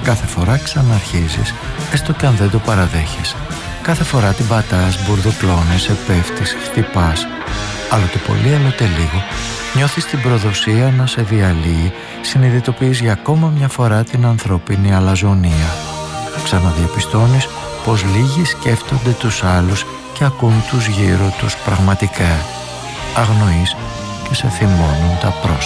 Κάθε φορά ξαναρχίζεις, έστω και αν δεν το παραδέχεσαι. Κάθε φορά την πατάς, μπουρδοκλώνεσαι, πέφτεις, χτυπάς. Άλλοτε πολύ, άλλοτε λίγο. Νιώθεις την προδοσία να σε διαλύει, συνειδητοποιείς για ακόμα μια φορά την ανθρώπινη αλαζονία. Ξαναδιαπιστώνεις πως λίγοι σκέφτονται τους άλλους και ακούν τους γύρω τους πραγματικά. Αγνοείς και σε θυμώνουν τα πρόσωπα.